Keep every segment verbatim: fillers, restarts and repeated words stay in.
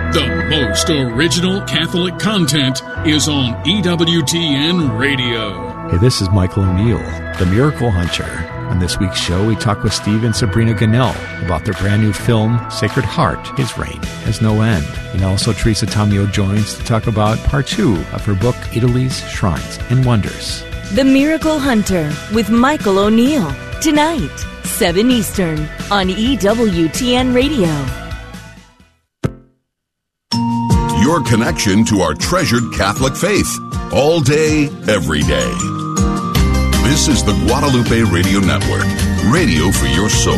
The most original Catholic content is on E W T N Radio. Hey, this is Michael O'Neill, the Miracle Hunter. On this week's show, we talk with Steve and Sabrina Gannell about their brand new film, Sacred Heart, His Reign Has No End. And also Teresa Tomeo joins to talk about part two of her book, Italy's Shrines and Wonders. The Miracle Hunter with Michael O'Neill. Tonight, seven Eastern on E W T N Radio. Your connection to our treasured Catholic faith. All day, every day. This is the Guadalupe Radio Network. Radio for your soul.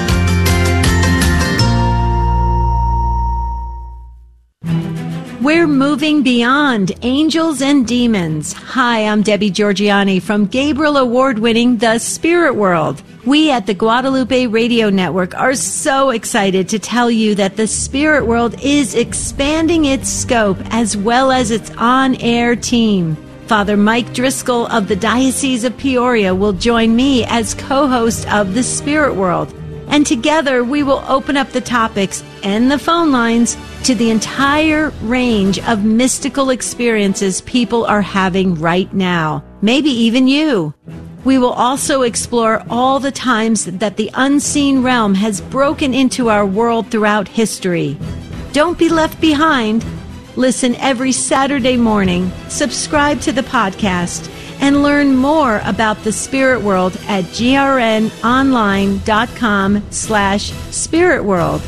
We're moving beyond angels and demons. Hi, I'm Debbie Georgianni from Gabriel Award-winning The Spirit World. We at the Guadalupe Radio Network are so excited to tell you that The Spirit World is expanding its scope as well as its on-air team. Father Mike Driscoll of the Diocese of Peoria will join me as co-host of The Spirit World. And together we will open up the topics and the phone lines to the entire range of mystical experiences people are having right now. Maybe even you. We will also explore all the times that the unseen realm has broken into our world throughout history. Don't be left behind. Listen every Saturday morning, subscribe to the podcast, and learn more about the Spirit World at grnonline.com slash Spirit World.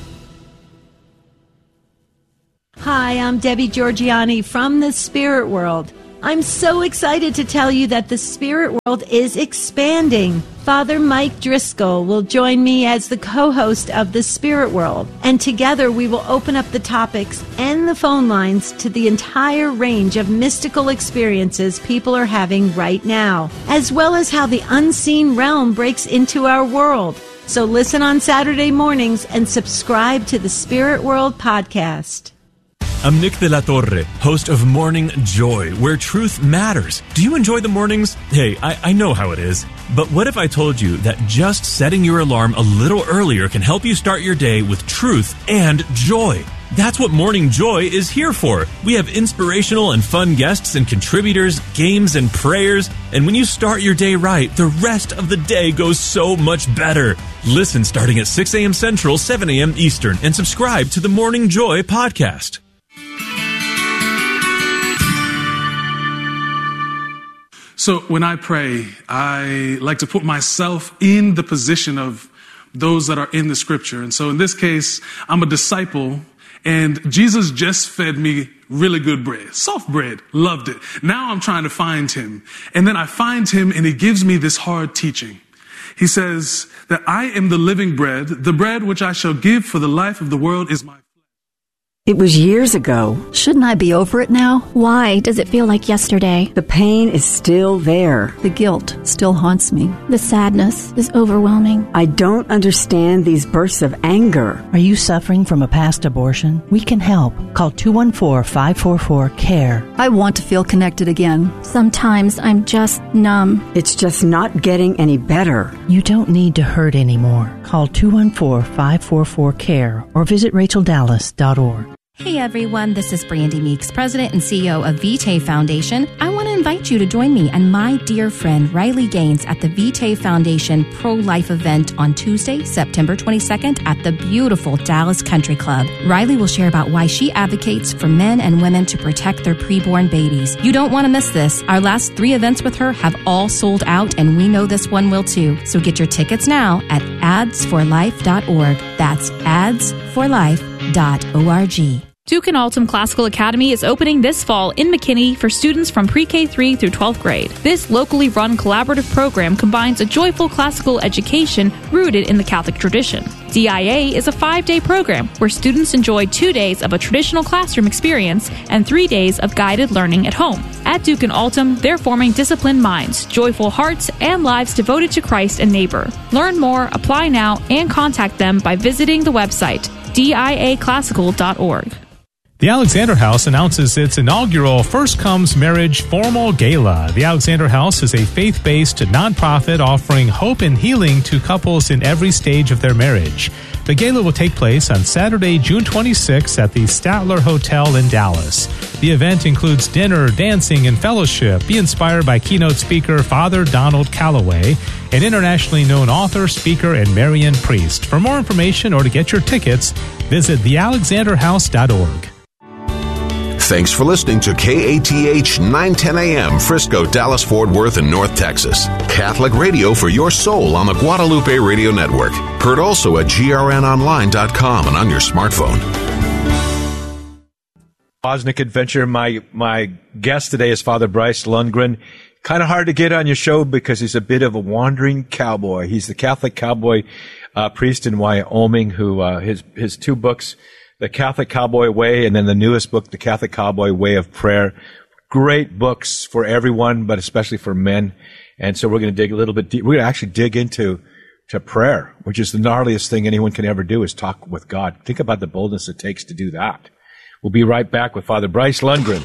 Hi, I'm Debbie Georgianni from the Spirit World. I'm so excited to tell you that the Spirit World is expanding. Father Mike Driscoll will join me as the co-host of the Spirit World, and together we will open up the topics and the phone lines to the entire range of mystical experiences people are having right now, as well as how the unseen realm breaks into our world. So listen on Saturday mornings and subscribe to the Spirit World podcast. I'm Nick de la Torre, host of Morning Joy, where truth matters. Do you enjoy the mornings? Hey, I, I know how it is. But what if I told you that just setting your alarm a little earlier can help you start your day with truth and joy? That's what Morning Joy is here for. We have inspirational and fun guests and contributors, games and prayers. And when you start your day right, the rest of the day goes so much better. Listen starting at six a.m. Central, seven a.m. Eastern, and subscribe to the Morning Joy podcast. So when I pray, I like to put myself in the position of those that are in the scripture. And so in this case, I'm a disciple, and Jesus just fed me really good bread, soft bread, loved it. Now I'm trying to find him. And then I find him, and he gives me this hard teaching. He says that I am the living bread. The bread which I shall give for the life of the world is my It was years ago. Shouldn't I be over it now? Why does it feel like yesterday? The pain is still there. The guilt still haunts me. The sadness is overwhelming. I don't understand these bursts of anger. Are you suffering from a past abortion? We can help. Call two one four, five four four, C A R E. I want to feel connected again. Sometimes I'm just numb. It's just not getting any better. You don't need to hurt anymore. Call two one four, five four four, C A R E or visit rachel dallas dot org. Hey everyone, this is Brandy Meeks, President and C E O of Vitae Foundation. I want to invite you to join me and my dear friend Riley Gaines at the Vitae Foundation Pro-Life event on Tuesday, September twenty-second at the beautiful Dallas Country Club. Riley will share about why she advocates for men and women to protect their preborn babies. You don't want to miss this. Our last three events with her have all sold out, and we know this one will too. So get your tickets now at ads for life dot org. That's ads for life dot org. Duke and Altum Classical Academy is opening this fall in McKinney for students from pre-K three through twelfth grade. This locally run collaborative program combines a joyful classical education rooted in the Catholic tradition. D I A is a five-day program where students enjoy two days of a traditional classroom experience and three days of guided learning at home. At Duke and Altum, they're forming disciplined minds, joyful hearts, and lives devoted to Christ and neighbor. Learn more, apply now, and contact them by visiting the website D I A classical dot org. The Alexander House announces its inaugural First Comes Marriage Formal Gala. The Alexander House is a faith-based nonprofit offering hope and healing to couples in every stage of their marriage. The gala will take place on Saturday, June twenty-sixth at the Statler Hotel in Dallas. The event includes dinner, dancing, and fellowship. Be inspired by keynote speaker Father Donald Calloway, an internationally known author, speaker, and Marian priest. For more information or to get your tickets, visit the alexander house dot org. Thanks for listening to K A T H nine ten A M, Frisco, Dallas, Fort Worth, and North Texas. Catholic radio for your soul on the Guadalupe Radio Network. Heard also at G R N online dot com and on your smartphone. Wozniak Adventure. My my guest today is Father Bryce Lundgren. Kind of hard to get on your show because he's a bit of a wandering cowboy. He's the Catholic cowboy uh, priest in Wyoming who uh, his his two books, The Catholic Cowboy Way, and then the newest book, The Catholic Cowboy Way of Prayer. Great books for everyone, but especially for men. And so we're going to dig a little bit deep. We're going to actually dig into to prayer, which is the gnarliest thing anyone can ever do, is talk with God. Think about the boldness it takes to do that. We'll be right back with Father Bryce Lundgren.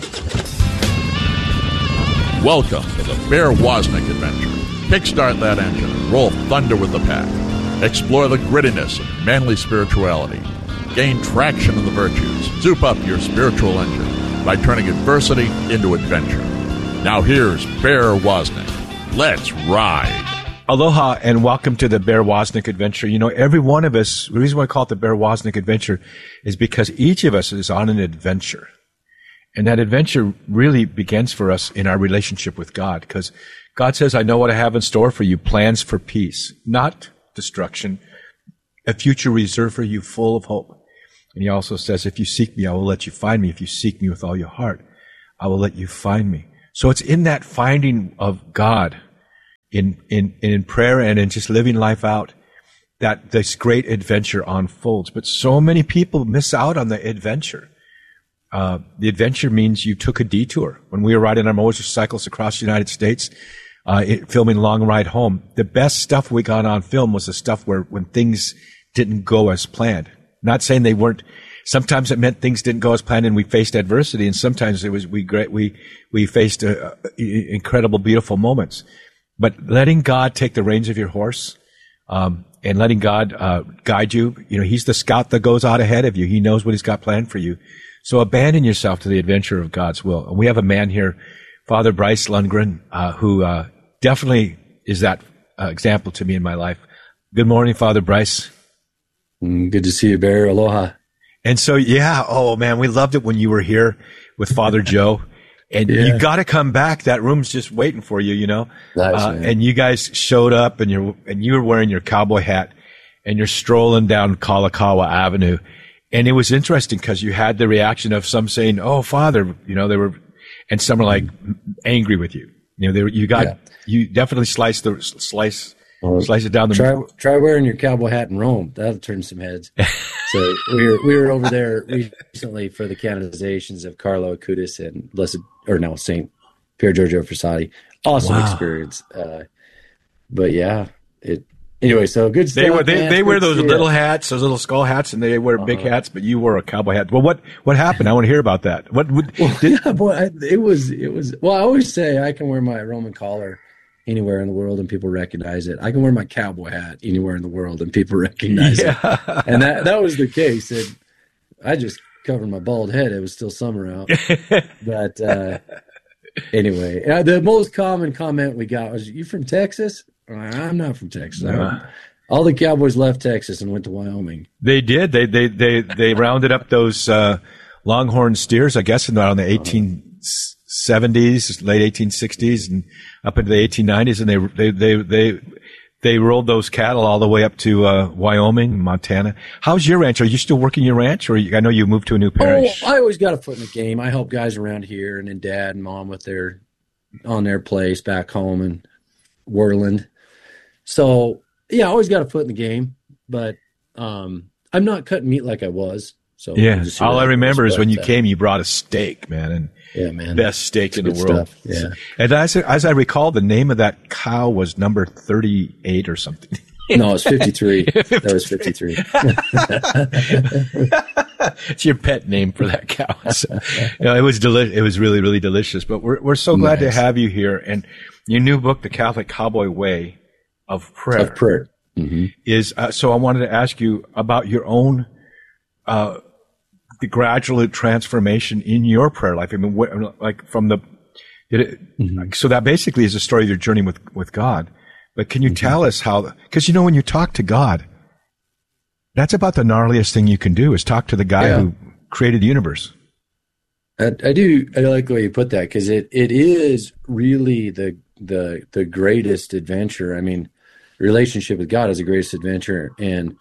Welcome to the Bear Wozniak Adventure. Kickstart that engine and roll thunder with the pack. Explore the grittiness of manly spirituality. Gain traction in the virtues. Zoop up your spiritual engine by turning adversity into adventure. Now here's Bear Wozniak. Let's ride. Aloha and welcome to the Bear Wozniak Adventure. You know, every one of us, the reason why I call it the Bear Wozniak Adventure is because each of us is on an adventure. And that adventure really begins for us in our relationship with God, because God says, I know what I have in store for you, plans for peace, not destruction, a future reserved for you full of hope. And he also says, if you seek me, I will let you find me. If you seek me with all your heart, I will let you find me. So it's in that finding of God, in, in, in prayer and in just living life out, that this great adventure unfolds. But so many people miss out on the adventure. Uh, the adventure means you took a detour. When we were riding our motorcycles across the United States, uh, it, filming Long Ride Home, the best stuff we got on film was the stuff where when things didn't go as planned. Not saying they weren't. Sometimes it meant things didn't go as planned and we faced adversity, and sometimes it was we great we we faced uh, incredible, beautiful moments. But letting God take the reins of your horse, um, and letting God uh, guide you. You know, He's the scout that goes out ahead of you. He knows what He's got planned for you. So abandon yourself to the adventure of God's will. And we have a man here, Father Bryce Lundgren, uh, who uh, definitely is that uh, example to me in my life. Good morning, Father Bryce. Good to see you, Bear. Aloha. And so, yeah, oh man, we loved it when you were here with Father Joe. And yeah. You got to come back. That room's just waiting for you, you know. Nice, uh, and you guys showed up, and you're and you were wearing your cowboy hat, and you're strolling down Kalakaua Avenue, and it was interesting because you had the reaction of some saying, "Oh, Father," you know, they were, and some were like angry with you. You know, they were, you got yeah. you definitely sliced the slice. Well, slice it down the try, try wearing your cowboy hat in Rome. That'll turn some heads. So we were we were over there recently for the canonizations of Carlo Acutis and Blessed, or no, Saint Pier Giorgio Frassati. Awesome wow. experience. Uh, but yeah, it anyway. So good stuff. They were they, man, they wear those little it. hats, those little skull hats, and they wear uh-huh. big hats. But you wore a cowboy hat. Well, what what happened? I want to hear about that. What would well, did, yeah, boy, I, it was it was. Well, I always say I can wear my Roman collar anywhere in the world and people recognize it. I can wear my cowboy hat anywhere in the world and people recognize yeah. it. And that that was the case. And I just covered my bald head. It was still summer out. But uh, anyway, uh, the most common comment we got was, "You from Texas?" I'm not from Texas. Uh, all the cowboys left Texas and went to Wyoming. They did. They they they they rounded up those uh, longhorn steers, I guess, in around the eighteen seventies, late eighteen sixties, and up into the eighteen nineties, and they they they they they rolled those cattle all the way up to uh, Wyoming, Montana. How's your ranch? Are you still working your ranch, or you, I know you moved to a new parish? Oh, I always got a foot in the game. I help guys around here, and then Dad and Mom with their on their place back home in Worland. So yeah, I always got a foot in the game, but um, I'm not cutting meat like I was. So yeah, all I remember is when you came, you brought a steak, man, and yeah, man, best steak in the world. Stuff. Yeah, and as as I recall, the name of that cow was number thirty-eight or something. No, it was fifty-three. That was fifty-three. It's your pet name for that cow. So, you know, it was deli- It was really, really delicious. But we're we're so glad nice. to have you here. And your new book, The Catholic Cowboy Way of Prayer, of prayer. Mm-hmm. is uh, so. I wanted to ask you about your own uh, the gradual transformation in your prayer life. I mean, what, like from the did it, mm-hmm. so that basically is a story of your journey with with God. But can you mm-hmm. tell us how? Because you know, when you talk to God, that's about the gnarliest thing you can do is talk to the guy yeah. who created the universe. I, I do. I like the way you put that because it, it is really the the the greatest adventure. I mean, relationship with God is the greatest adventure, and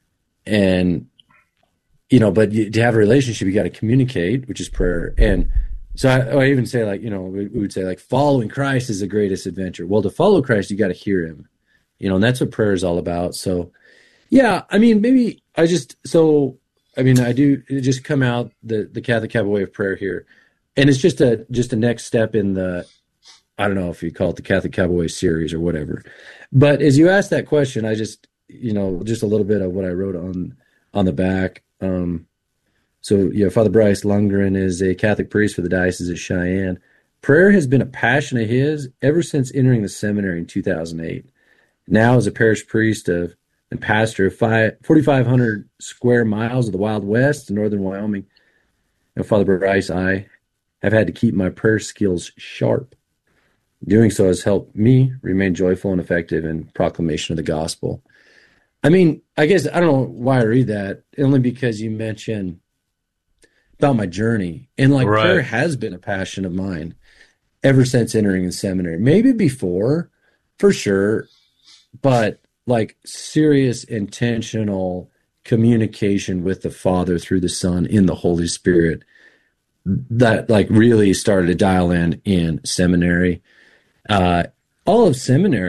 and you know, but you, to have a relationship, you got to communicate, which is prayer. And so I, I even say, like, you know, we, we would say like following Christ is the greatest adventure. Well, to follow Christ, you got to hear Him, you know, and that's what prayer is all about. So. Yeah, I mean, maybe I just, so, I mean, I do just come out the, the Catholic Cowboy Way of Prayer here. And it's just a, just a next step in the, I don't know if you call it the Catholic Cowboy Way series or whatever. But as you asked that question, I just, you know, just a little bit of what I wrote on, on the back. Um, so, yeah, Father Bryce Lundgren is a Catholic priest for the Diocese of Cheyenne. Prayer has been a passion of his ever since entering the seminary in two thousand eight. Now as a parish priest of and pastor of forty-five hundred square miles of the Wild West in northern Wyoming. And Father Bryce, I have had to keep my prayer skills sharp. Doing so has helped me remain joyful and effective in proclamation of the gospel. I mean, I guess I don't know why I read that, only because you mentioned about my journey. And like right. prayer has been a passion of mine ever since entering the seminary. Maybe before, for sure, but like serious, intentional communication with the Father through the Son in the Holy Spirit that like really started to dial in in seminary. Uh, all of seminary